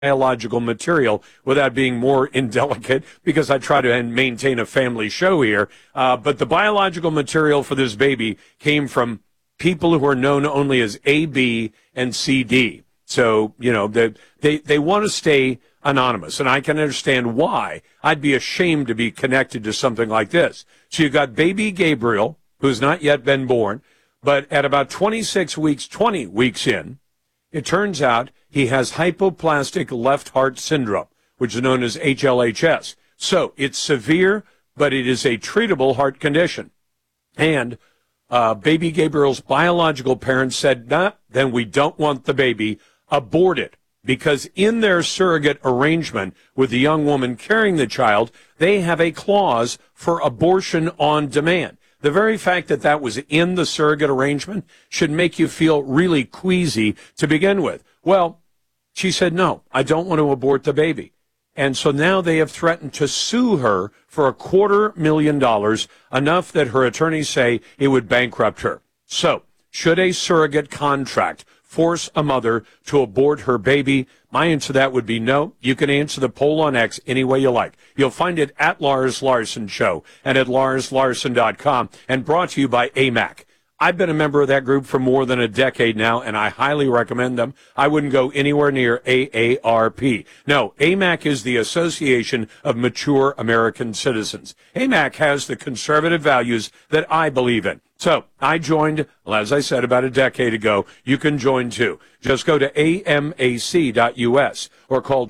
biological material without being more indelicate, because I try to maintain a family show here. But the biological material for this baby came from people who are known only as A, B, and CD. So, they want to stay anonymous, and I can understand why. I'd be ashamed to be connected to something like this. So you've got baby Gabriel, who's not yet been born, but at about 20 weeks in, it turns out he has hypoplastic left heart syndrome, which is known as HLHS. So it's severe, but it is a treatable heart condition. And baby Gabriel's biological parents said, nah, then we don't want the baby aborted. Because in their surrogate arrangement with the young woman carrying the child, they have a clause for abortion on demand. The very fact that that was in the surrogate arrangement should make you feel really queasy to begin with. Well, she said, no, I don't want to abort the baby. And so now they have threatened to sue her for $250,000, enough that her attorneys say it would bankrupt her. So, should a surrogate contract force a mother to abort her baby? My answer to that would be no. You can answer the poll on X any way you like. You'll find it at Lars Larson Show and at LarsLarson.com, and brought to you by AMAC. I've been a member of that group for more than a decade now, and I highly recommend them. I wouldn't go anywhere near AARP. No, AMAC is the Association of Mature American Citizens. AMAC has the conservative values that I believe in. So I joined, well, as I said, about a decade ago. You can join too. Just go to amac.us or call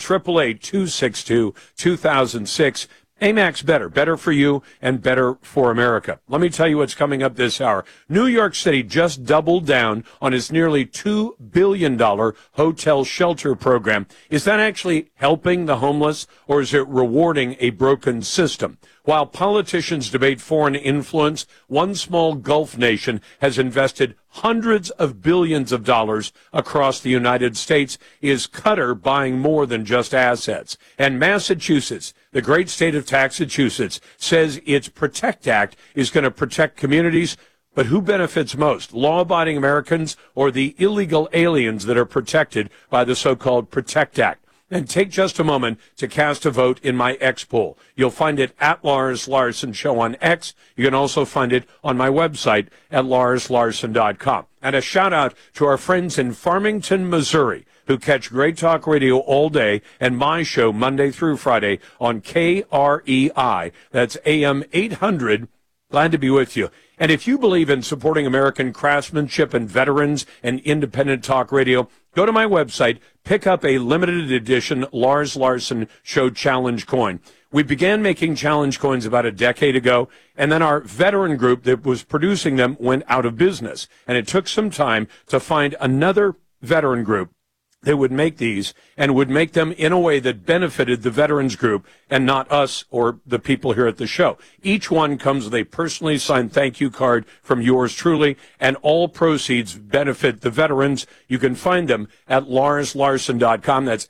888-262-2006. AMAC's better for you and better for America. Let me tell you what's coming up this hour. New York City just doubled down on its nearly $2 billion hotel shelter program. Is that actually helping the homeless, or is it rewarding a broken system? While politicians debate foreign influence, one small Gulf nation has invested hundreds of billions of dollars across the United States. Is Qatar buying more than just assets? And Massachusetts, the great state of Massachusetts, says its PROTECT Act is going to protect communities. But who benefits most, law-abiding Americans or the illegal aliens that are protected by the so-called PROTECT Act? And take just a moment to cast a vote in my X poll. You'll find it at Lars Larson Show on X. You can also find it on my website at LarsLarson.com. And a shout out to our friends in Farmington, Missouri, who catch Great Talk Radio all day and my show Monday through Friday on KREI. That's AM 800. Glad to be with you. And if you believe in supporting American craftsmanship and veterans and independent talk radio, go to my website, pick up a limited edition Lars Larson Show Challenge coin. We began making challenge coins about a decade ago, and then our veteran group that was producing them went out of business. And it took some time to find another veteran group that would make these and would make them in a way that benefited the veterans group and not us or the people here at the show. Each one comes with a personally signed thank you card from yours truly, and all proceeds benefit the veterans. You can find them at LarsLarson.com. That's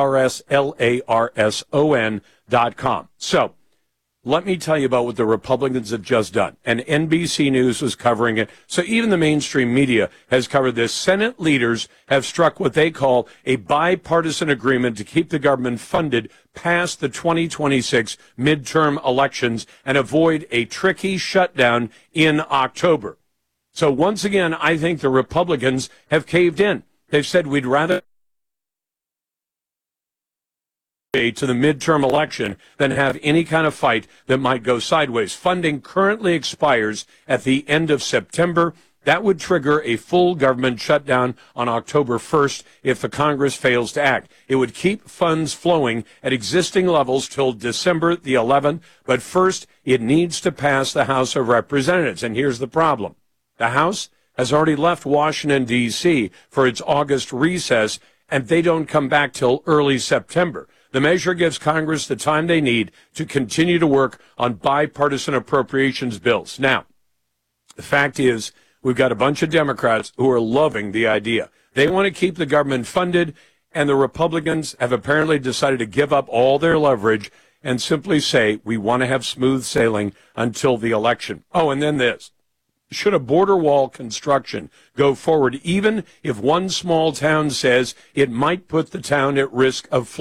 LarsLarson.com. So, let me tell you about what the Republicans have just done. And NBC News was covering it. So even the mainstream media has covered this. Senate leaders have struck what they call a bipartisan agreement to keep the government funded past the 2026 midterm elections and avoid a tricky shutdown in October. So once again, I think the Republicans have caved in. They've said we'd rather to the midterm election than have any kind of fight that might go sideways. Funding currently expires at the end of September. That would trigger a full government shutdown on October 1st if the Congress fails to act. It would keep funds flowing at existing levels till December the 11th, but first it needs to pass the House of Representatives. And here's the problem. The House has already left Washington, D.C. for its August recess, and they don't come back till early September. The measure gives Congress the time they need to continue to work on bipartisan appropriations bills. Now, the fact is, we've got a bunch of Democrats who are loving the idea. They want to keep the government funded, and the Republicans have apparently decided to give up all their leverage and simply say, we want to have smooth sailing until the election. Oh, and then this. should a border wall construction go forward, even if one small town says it might put the town at risk of